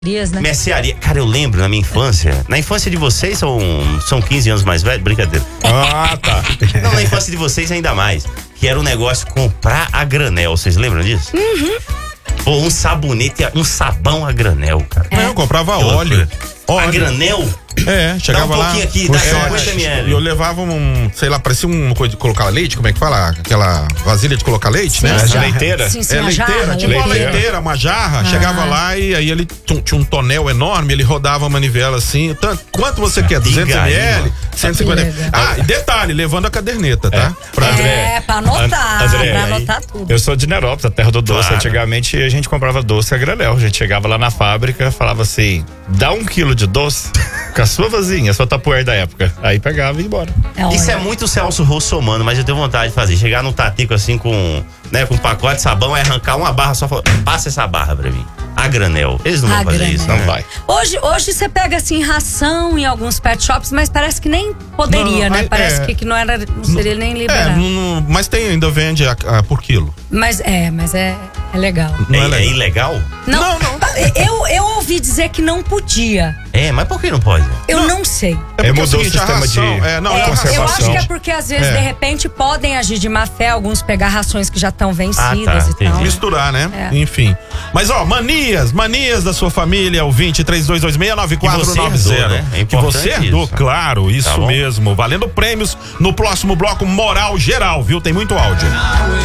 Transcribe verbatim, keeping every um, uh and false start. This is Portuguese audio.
Né? Mercearia. Cara, eu lembro na minha infância. Na infância de vocês são, são quinze anos mais velhos? Brincadeira. Ah, tá. Não, na infância de vocês ainda mais. Que era um negócio comprar a granel. Vocês lembram disso? Uhum. Pô, um sabonete, um sabão a granel, cara. É. Eu comprava óleo. óleo. A granel? É, chegava dá um lá. pouquinho aqui, dá cinquenta mililitros. E eu levava um, sei lá, parecia uma coisa de colocar leite, como é que fala? Aquela vasilha de colocar leite, sim, né? Sim, leiteira. Sim, sim, é, leiteira, jarra, tipo uma leiteira. leiteira, uma jarra. Ah. Chegava lá e aí ele tinha um tonel enorme, ele rodava a manivela assim. Tanto, quanto você quer? duzentos mililitros? cento e cinquenta. Ah, e detalhe, levando a caderneta, tá? É, pra, é, pra anotar. André, pra anotar tudo. Eu sou de Nerópolis, a terra do doce. Claro. Antigamente a gente comprava doce a granel. A gente chegava lá na fábrica, falava assim: dá um quilo de doce com a sua vasinha, a sua tapoeira da época. Aí pegava e ia embora. É, Isso é muito Celso Russomano, mas eu tenho vontade de fazer. Chegar num tatico assim com, né, com um pacote de sabão e arrancar uma barra só. Falar, passa essa barra pra mim. A granel. Eles não A vão fazer granel. isso, Não né? vai. Hoje, hoje você pega assim ração em alguns pet shops, mas parece que nem poderia, Não, né? é- Parece é. que, que não era, não seria nem é, liberado. não- não- mas tem, ainda vende a- a- por quilo. Mas é, mas é, é legal. Não é É, é legal. ilegal? Não, Não, não. Eu, eu ouvi dizer que não podia. É, mas por que não pode? Eu não, sei. É, É, porque mudou é o seguinte, a sistema de ração- é, não, É, a eu ração- acho que é porque às vezes, É. de repente, podem agir de má fé, alguns pegar rações que já estão vencidas Ah, tá, e entendi. tal. misturar, né? É. Enfim. Mas ó, manias, manias da sua família, o vinte, três dois dois seis, nove quatro nove zero. Que você herdou, né? É Que importante você herdou, isso. claro, isso Tá bom. mesmo. Valendo prêmios no próximo bloco Moral Geral, viu? Tem muito áudio.